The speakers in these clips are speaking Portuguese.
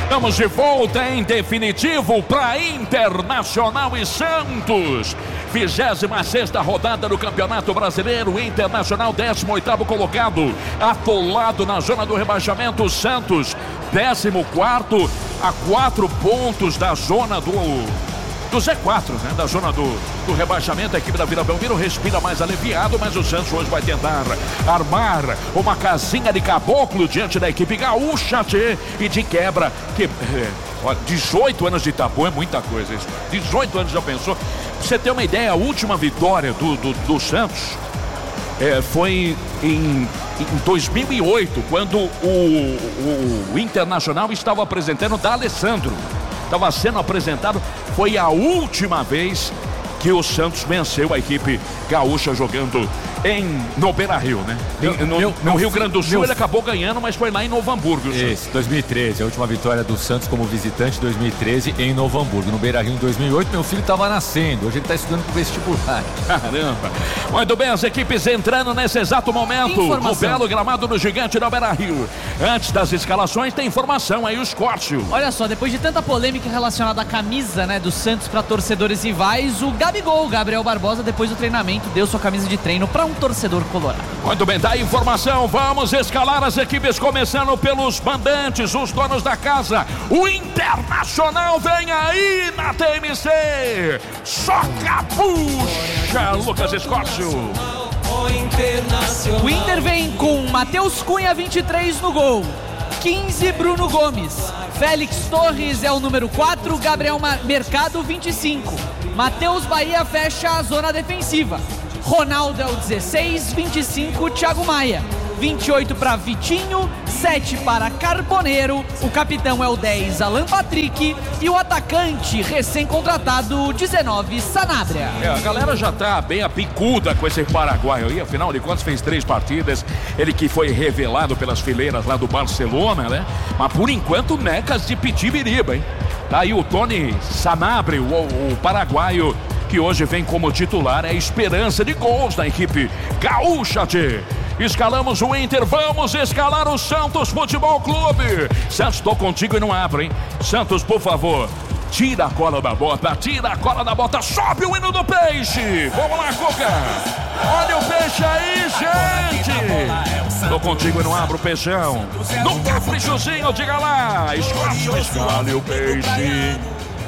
Estamos de volta em definitivo para Internacional e Santos. 26ª rodada do Campeonato Brasileiro. Internacional 18º colocado, atolado na zona do rebaixamento. Santos 14º, a 4 pontos da zona do Z4, né? Da zona do rebaixamento. A equipe da Vila Belmiro respira mais aliviado, mas o Santos hoje vai tentar armar uma casinha de caboclo diante da equipe gaúcha, e de quebra, olha, 18 anos de Itapuã é muita coisa isso. 18 anos, já pensou? Pra você ter uma ideia, a última vitória do Santos foi em 2008, quando o Internacional estava apresentando o D'Alessandro. Estava sendo apresentado, foi a última vez que o Santos venceu a equipe gaúcha jogando no Beira-Rio, né? No Rio Grande do Sul ele acabou ganhando, mas foi lá em Novo Hamburgo. Isso, 2013, a última vitória do Santos como visitante, 2013 em Novo Hamburgo. No Beira-Rio em 2008, meu filho estava nascendo, hoje ele está estudando para o vestibular. Caramba! Muito bem, as equipes entrando nesse exato momento no belo gramado do Gigante do Beira-Rio. Antes das escalações tem informação aí, os cortes. Olha só, depois de tanta polêmica relacionada à camisa, né, do Santos para torcedores rivais, o Gabigol, Gabriel Barbosa, depois do treinamento, deu sua camisa de treino para um torcedor colorado. Muito bem, tá a informação. Vamos escalar as equipes, começando pelos mandantes, os donos da casa. O Internacional vem aí na TMC. Só capucha, Lucas Escócio. O Inter vem com Matheus Cunha, 23 no gol, 15 Bruno Gomes, Félix Torres é o número 4, Gabriel Mercado 25, Matheus Bahia fecha a zona defensiva, Ronaldo é o 16, 25 Thiago Maia, 28 para Vitinho, 7 para Carboneiro, o capitão é o 10 Alan Patrick e o atacante recém-contratado 19 Sanabria. A galera já tá bem apicuda com esse paraguaio aí, afinal de contas fez 3 partidas, ele que foi revelado pelas fileiras lá do Barcelona, né? Mas por enquanto necas de pitibiriba, hein? Tá aí o Tony Sanabria, o paraguaio, que hoje vem como titular, é a esperança de gols da equipe gaúcha, Escalamos o Inter, vamos escalar o Santos Futebol Clube. Santos, tô contigo e não abro, hein? Santos, por favor, tira a cola da bota, sobe o hino do peixe. Vamos lá, Cuca. Olha o peixe aí, gente. Tô contigo e não abro, peixão. No caprichozinho, diga lá. Escale o peixe.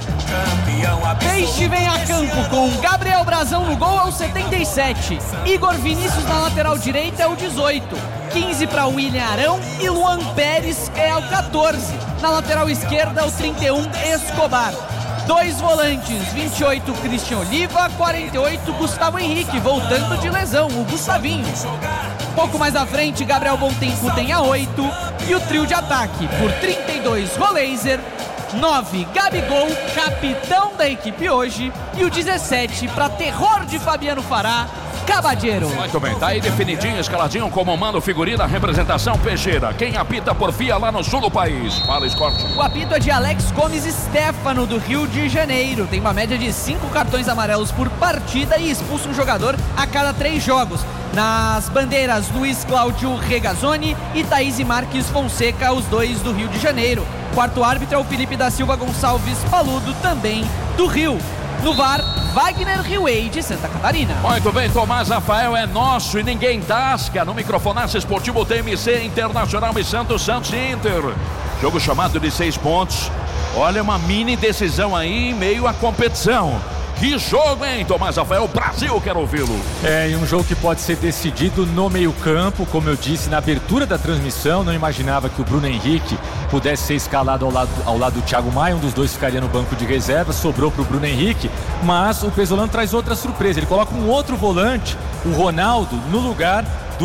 Peixe vem a campo com Gabriel Brazão no gol, é o 77, Igor Vinícius na lateral direita é o 18, 15 para William Arão e Luan Pérez é o 14, na lateral esquerda o 31 Escobar. 2 volantes, 28 Christian Oliva, 48 Gustavo Henrique, voltando de lesão, o Gustavinho. Pouco mais à frente, Gabriel Bontempo tem a 8 e o trio de ataque por 32 Roleiser, 9 Gabigol, capitão da equipe hoje, e o 17 para terror de Fabiano Fará, Cabadeiro. Muito bem, tá aí definidinho, escaladinho como manda o figurino, a representação Peixeira. Quem apita porfia lá no sul do país? Fala, Scott. O apito é de Alex Gomes Stefano, do Rio de Janeiro. Tem uma média de 5 cartões amarelos por partida e expulsa um jogador a cada 3 jogos. Nas bandeiras, Luiz Cláudio Regazzoni e Thaís Marques Fonseca, os 2 do Rio de Janeiro. Quarto árbitro é o Felipe da Silva Gonçalves Paludo, também do Rio. No VAR, Wagner Riuei, de Santa Catarina. Muito bem, Tomás Rafael é nosso e ninguém tasca. No microfonaço esportivo TMC, Internacional e Santos e Inter. Jogo chamado de 6 pontos. Olha, uma mini decisão aí em meio à competição. Que jogo, hein, Tomás Rafael? Brasil, quero ouvi-lo. E um jogo que pode ser decidido no meio-campo, como eu disse na abertura da transmissão. Não imaginava que o Bruno Henrique pudesse ser escalado ao lado do Thiago Maia. Um dos dois ficaria no banco de reserva, sobrou para o Bruno Henrique. Mas o Pesolano traz outra surpresa. Ele coloca um outro volante, o Ronaldo, no lugar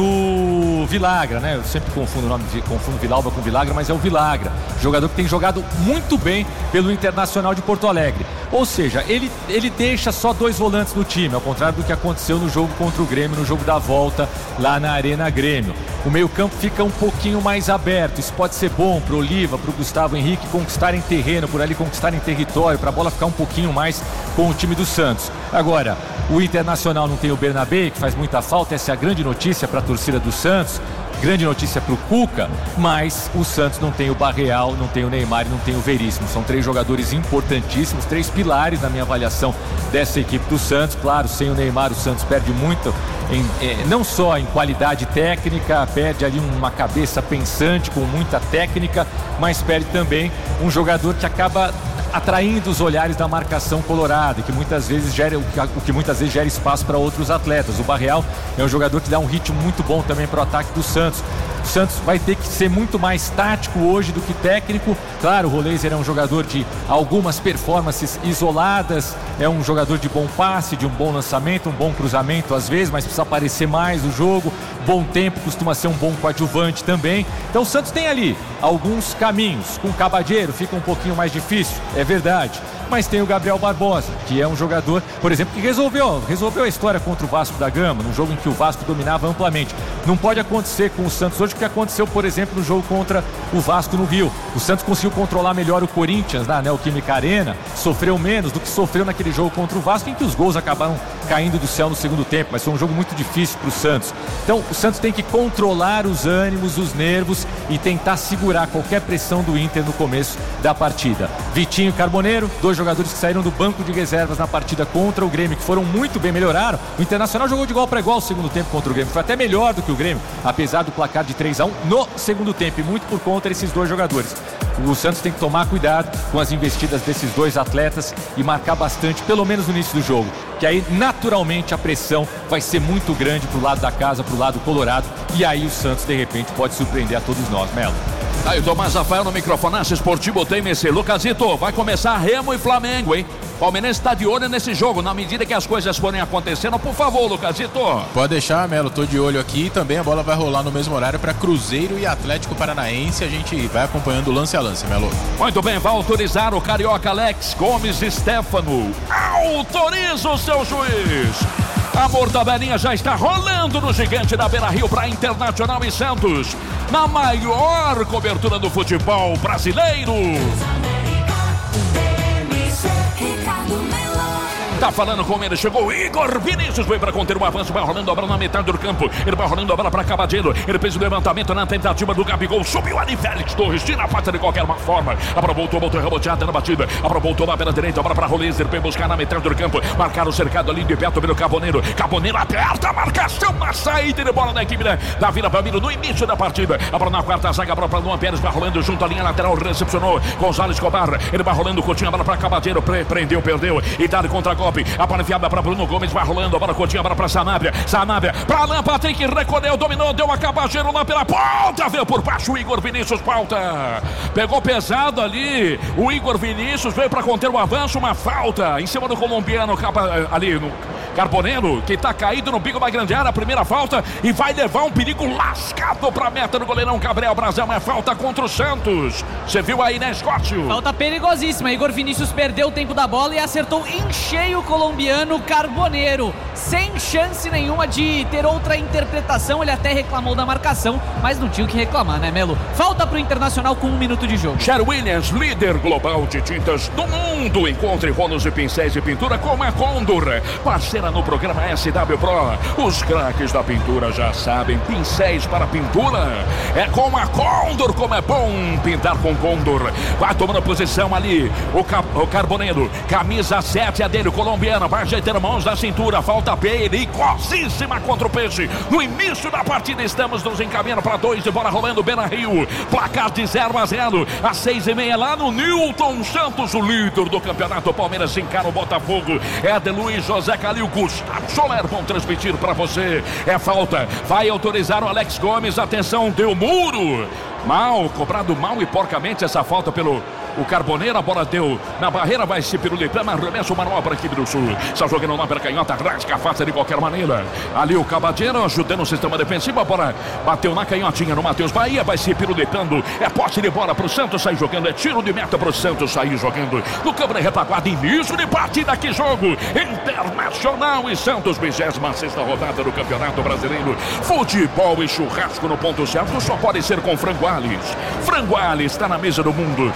do Vilagra, né? Eu sempre confundo o nome, confundo Vilalba com Vilagra, mas é o Vilagra, jogador que tem jogado muito bem pelo Internacional de Porto Alegre. Ou seja, ele deixa só 2 volantes no time, ao contrário do que aconteceu no jogo contra o Grêmio, no jogo da volta lá na Arena Grêmio. O meio-campo fica um pouquinho mais aberto. Isso pode ser bom para o Oliva, para o Gustavo Henrique conquistarem terreno por ali, conquistarem território, para a bola ficar um pouquinho mais com o time do Santos. Agora, o Internacional não tem o Bernabé, que faz muita falta, essa é a grande notícia para a torcida do Santos. grande notícia para o Cuca, mas o Santos não tem o Barreal, não tem o Neymar e não tem o Veríssimo. São 3 jogadores importantíssimos, 3 pilares na minha avaliação dessa equipe do Santos. Claro, sem o Neymar o Santos perde muito, não só em qualidade técnica, perde ali uma cabeça pensante com muita técnica, mas perde também um jogador que acaba atraindo os olhares da marcação colorada, que muitas vezes gera espaço para outros atletas. O Barreal é um jogador que dá um ritmo muito bom também para o ataque do Santos. O Santos vai ter que ser muito mais tático hoje do que técnico. Claro, o Roleiser é um jogador de algumas performances isoladas, é um jogador de bom passe, de um bom lançamento, um bom cruzamento às vezes, mas precisa aparecer mais no jogo. Bom tempo, costuma ser um bom coadjuvante também. Então o Santos tem ali alguns caminhos. Com o Cabadeiro fica um pouquinho mais difícil, é verdade. Mas tem o Gabriel Barbosa, que é um jogador, por exemplo, que resolveu a história contra o Vasco da Gama, num jogo em que o Vasco dominava amplamente. Não pode acontecer com o Santos hoje o que aconteceu, por exemplo, no jogo contra o Vasco no Rio. O Santos conseguiu controlar melhor o Corinthians na Neoquímica Arena, sofreu menos do que sofreu naquele jogo contra o Vasco, em que os gols acabaram caindo do céu no segundo tempo, mas foi um jogo muito difícil para o Santos. Então o Santos tem que controlar os ânimos, os nervos e tentar segurar qualquer pressão do Inter no começo da partida. Vitinho e Carboneiro, 2 jogadores que saíram do banco de reservas na partida contra o Grêmio, que foram muito bem, melhoraram. O Internacional jogou de igual para igual o segundo tempo contra o Grêmio, foi até melhor do que o Grêmio, apesar do placar de 3-1 no segundo tempo, e muito por conta desses 2 jogadores. O Santos tem que tomar cuidado com as investidas desses 2 atletas e marcar bastante, pelo menos no início do jogo, que aí naturalmente a pressão vai ser muito grande pro lado da casa, pro lado colorado, e aí o Santos de repente pode surpreender a todos nós, Melo. Aí o Tomás Rafael no microfonaço esportivo TMC. Lucasito, vai começar Remo e Flamengo, hein? Palmeirense está de olho nesse jogo, na medida que as coisas forem acontecendo. Por favor, Lucasito. Pode deixar, Melo, tô de olho aqui. Também a bola vai rolar no mesmo horário para Cruzeiro e Atlético Paranaense. A gente vai acompanhando lance a lance, Melo. Muito bem, vai autorizar o carioca Alex Gomes Stefano. Autoriza o seu juiz. A mortadelinha já está rolando no gigante da Beira-Rio para Internacional e Santos, na maior cobertura do futebol brasileiro. Tá falando com ele, chegou Igor Vinícius, veio para conter o avanço, vai rolando a bola na metade do campo, ele vai rolando a bola para Cabadeiro, ele fez o levantamento na tentativa do Gabigol, subiu ali Félix Torres, tira a pata de qualquer forma, a bola voltou reboteada na batida, a bola voltou lá pela direita, a bola para Roleiser, veio buscar na metade do campo, marcaram o cercado ali de perto pelo Carboneiro aperta a marcação na saída de bola da equipe da Vila Belmiro no início da partida, a bola na quarta zaga, a bola para Luan Pérez, vai rolando junto à linha lateral, recepcionou Gonzalo Escobar, ele vai rolando, Coutinho, a bola para Cabadeiro, prendeu, perdeu, e dá contra-golpe. A bola enfiada para Bruno Gomes, vai rolando, a bola Coutinho, a bola para Sanabria, para Alan Patrick, recolheu, dominou, deu a Cabageiro lá pela ponta, veio por baixo o Igor Vinícius, falta, pegou pesado ali, o Igor Vinícius veio para conter o avanço, uma falta em cima do colombiano, ali no Carboneiro, que tá caído no bico da grande área, a primeira falta, e vai levar um perigo lascado pra meta do goleirão Gabriel Brazão, é falta contra o Santos. Você viu aí, né, Scott? Falta perigosíssima, Igor Vinícius perdeu o tempo da bola e acertou em cheio o colombiano Carboneiro, sem chance nenhuma de ter outra interpretação, ele até reclamou da marcação, mas não tinha o que reclamar, né, Melo? Falta pro Internacional com 1 minuto de jogo. Sher Williams, líder global de tintas do mundo, encontre rolos e pincéis de pintura com a Condor, parceira no programa SW Pro. Os craques da pintura já sabem, pincéis para pintura é com a Condor, como é bom pintar com Condor. Vai tomando posição ali o Carboneiro, camisa 7 é dele, o colombiano, vai ajeitando mãos da cintura, falta perigosíssima contra o Peixe. No início da partida estamos nos encaminhando para 2 de bola rolando, Beira-Rio, placar de 0-0, às 6h30 lá no Newton Santos, o líder do campeonato. Palmeiras encara o Botafogo, Éder Luiz, José Calil, Gustavo Soler vão transmitir para você. É falta, vai autorizar o Alex Gomes, atenção, deu muro, cobrado mal e porcamente essa falta pelo o Carboneiro, a bola deu na barreira, vai se pirulitando, arremessa o manual para a equipe do Sul, está jogando lá pela canhota, rasga, afasta de qualquer maneira, ali o Cabadeiro ajudando o sistema defensivo, a bola bateu na canhotinha no Matheus Bahia, vai se pirulitando, é posse de bola para o Santos sair jogando, é tiro de meta para o Santos sair jogando, no câmera retaguarda, início de partida, que jogo, Internacional e Santos, 26ª rodada do Campeonato Brasileiro, futebol e churrasco no ponto certo, só pode ser com Frangoales. Frangoales está na mesa do mundo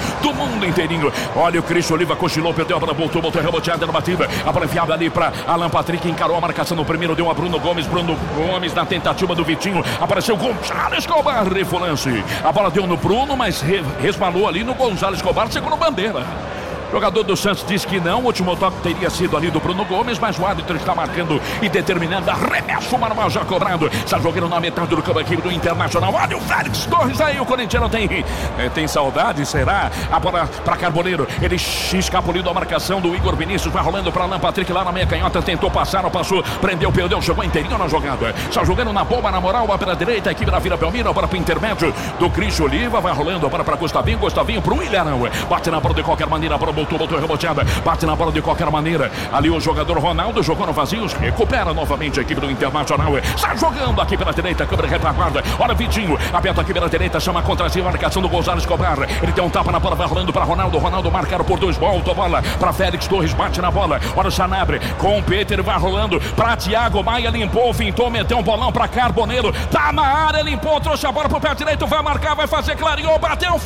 mundo inteirinho. Olha o Cristian Oliva, cochilou, perdeu a bola, voltou reboteada na batida. A bola enfiada ali para Alan Patrick, encarou a marcação no primeiro, deu a Bruno Gomes na tentativa do Vitinho. Apareceu Gonzalo Escobar, refulance. A bola deu no Bruno, mas resbalou ali no Gonzalo Escobar, segundo bandeira. O jogador do Santos diz que não, o último toque teria sido ali do Bruno Gomes, mas o árbitro está marcando e determinando arremesso manual já cobrado. Está jogando na metade do campo aqui do Internacional. Olha o Félix Torres aí, o corintiano tem saudade, será? A bola para Carboneiro, ele escapuliu da marcação do Igor Vinícius, vai rolando para Alan Patrick lá na meia canhota, tentou passar, não passou, prendeu, perdeu, chegou inteirinho na jogada. Está jogando na bomba, na moral, pela direita, a equipe da Vila Belmiro, para o intermédio do Cristian Oliva, vai rolando para Gustavinho para o William, bate na bola de qualquer maneira, voltou reboteada, bate na bola de qualquer maneira. Ali o jogador Ronaldo jogou no vazio, recupera novamente a equipe do Internacional. Está jogando aqui pela direita, câmera retaguarda. Olha Vitinho, aberto aqui pela direita, chama contra si a marcação do Gonzalo Escobar. Ele tem um tapa na bola, vai rolando para Ronaldo. Ronaldo marcado por 2, volta a bola para Félix Torres, bate na bola. Olha o Sanabria com o Peter, vai rolando para Thiago Maia, limpou, fintou, meteu um bolão para Carboneiro. Tá na área, limpou, trouxe a bola pro pé direito, vai marcar, vai fazer, clareou, bateu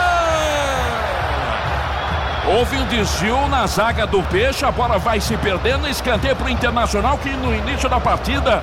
fora! Houve um desvio na zaga do Peixe, a bola vai se perdendo, escanteio para o Internacional, que no início da partida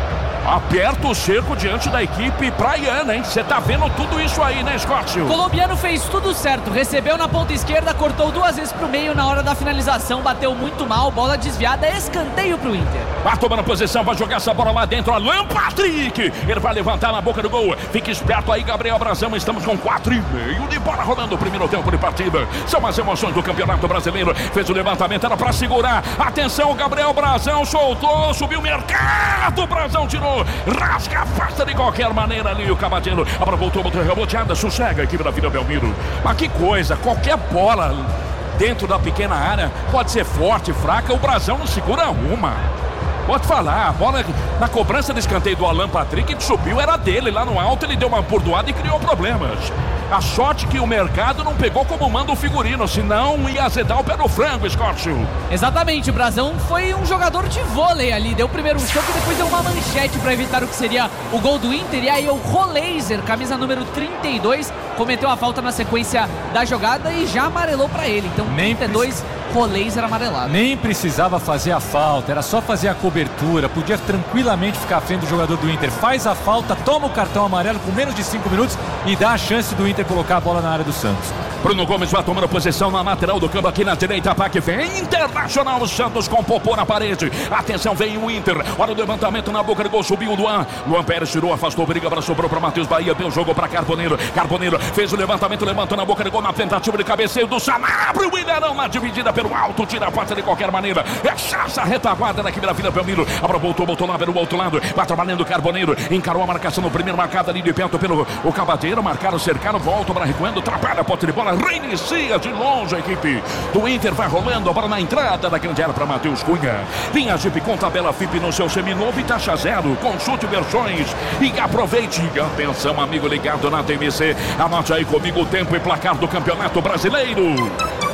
aperta o cerco diante da equipe praiana, hein? Você tá vendo tudo isso aí, né, Scott? O colombiano fez tudo certo, recebeu na ponta esquerda, cortou 2 vezes pro meio na hora da finalização, bateu muito mal, bola desviada, escanteio pro Inter. Vai tomando posição, vai jogar essa bola lá dentro, Alan Patrick, ele vai levantar na boca do gol, fica esperto aí, Gabriel Brazão, estamos com 4,5 de bola rolando o primeiro tempo de partida, são as emoções do Campeonato Brasileiro, fez o levantamento, era pra segurar, atenção, Gabriel Brazão soltou, subiu o mercado, Brazão tirou, rasga, afasta de qualquer maneira ali o Cavadeiro, a bola voltou reboteada, sossega a equipe da Vila Belmiro, mas que coisa, qualquer bola dentro da pequena área pode ser forte, fraca, o Brazão não segura uma. Pode falar, a bola na cobrança de escanteio do Alan Patrick, que subiu, era dele, lá no alto ele deu uma bordoada e criou problemas. A sorte que o mercado não pegou como manda o figurino, senão ia azedar o pé no frango, Scott. Exatamente, o Brazão foi um jogador de vôlei ali, deu o primeiro choque e depois deu uma manchete para evitar o que seria o gol do Inter, e aí o Roleiser, camisa número 32, cometeu a falta na sequência da jogada e já amarelou para ele, então 32, Roleiser amarelado. Nem precisava fazer a falta, era só fazer a cobertura, podia tranquilamente ficar à frente do jogador do Inter, faz a falta, toma o cartão amarelo com menos de 5 minutos e dá a chance do Inter colocar a bola na área do Santos. Bruno Gomes vai tomando posição na lateral do campo aqui na direita, ataque vem Internacional, o Santos com popô na parede, atenção, vem o Inter, olha o levantamento na boca do gol, subiu o Luan Pérez, tirou, afastou, briga, agora sobrou para Matheus Bahia, deu jogo para Carboneiro fez o levantamento, levantou na boca do gol, na tentativa de cabeceio do Sanabria, o Ilharão na dividida pelo alto, tira a parte de qualquer maneira, é chassa, retaguarda da equipe da Vila Belmiro, agora voltou lá pelo outro lado, vai trabalhando o Carboneiro, encarou a marcação no primeiro, marcado ali de perto pelo o Cavadeiro, marcaram, cercaram, volta para recuando, atrapalha a pote de bola, reinicia de longe a equipe do Inter, vai rolando a bola na entrada da grande área para Matheus Cunha. Linha Jeep com tabela FIP no seu seminovo e taxa zero, consulte versões e aproveite. Atenção, amigo ligado na TMC, anote aí comigo o tempo e placar do Campeonato Brasileiro.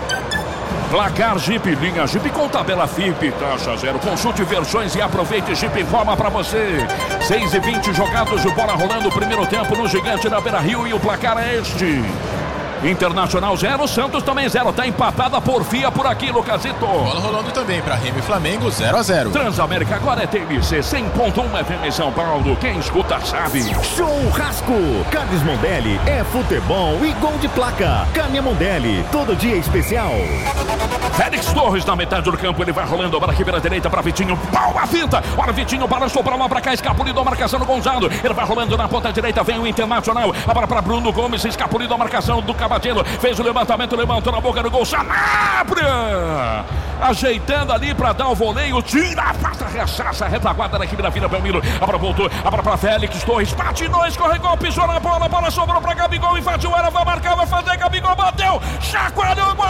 Placar Jeep, linha Jeep com tabela FIP, taxa zero, consulte versões e aproveite. Jeep informa pra você, 6:20 jogados, bola rolando o primeiro tempo no Gigante da Beira-Rio e o placar é este: Internacional 0, Santos também 0, tá empatada por Porfia por aqui, Lucasito. Bola rolando também para Remo e Flamengo, 0-0. Transamérica agora é TMC 100.1 FM São Paulo, quem escuta sabe. Churrasco, Carnes Mondelli, é futebol e gol de placa. Carne Mondelli, todo dia especial. Félix Torres na metade do campo, ele vai rolando, bola aqui pela direita para Vitinho, pau a finta, olha Vitinho, balançou para lá, para cá, escapulido a marcação do Gonzalo, ele vai rolando na ponta direita, vem o Internacional, a bola para Bruno Gomes, escapulido a marcação do Cavadeiro, fez o levantamento, levantou na boca do gol, Sanabria, ajeitando ali para dar o voleio, tira, afasta, rechaça, retaguarda da equipe da Vila Belmiro, a bola voltou, a bola para Félix Torres, patinou, escorregou, pisou na bola, a bola sobrou para Gabigol, invadiu ela, vai marcar, vai fazer, Gabigol bateu, chacoalhou,